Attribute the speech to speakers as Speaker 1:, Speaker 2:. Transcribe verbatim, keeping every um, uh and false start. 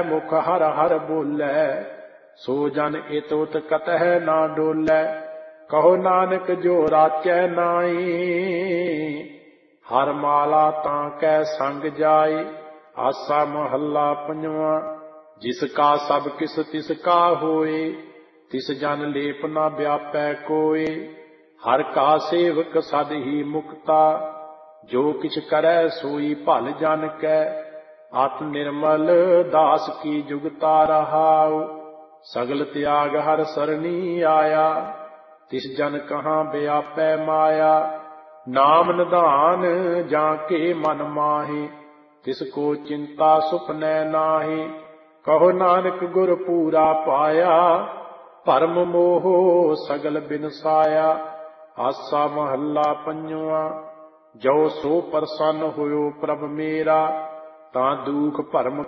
Speaker 1: मुख हर हर बोलै। सो जन इत उत कतह ना डोलै। कहो नानक जो राचै नाई। हर माला तां कै संग जाई। आसा महला पंजवा। जिसका सब किस तिसका होए। तिस जन लेप न व्यापै कोय। हर का सेवक सद ही मुक्ता। जो किछ करै सोई भल जन कै। अत निर्मल दास की जुगता रहाउ। सगल त्याग हर सरनी आया। तिस जन कहाँ व्यापै माया। नाम निधान जाके मन माहे। तिसको चिंता सुपनै नाहि। कहो नानक गुर पूरा पाया। भरम मोह सगल बिनसाया। आसा महला पंजवा। जो सो प्रसन्न होयो प्रभ मेरा। तां दुख भरम